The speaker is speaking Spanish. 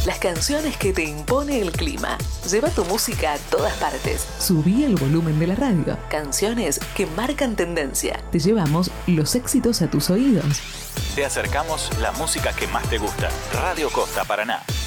Las canciones que te impone el clima. Lleva tu música a todas partes. Subí el volumen de la radio. Canciones que marcan tendencia. Te llevamos los éxitos a tus oídos. Te acercamos la música que más te gusta. Radio Costa Paraná.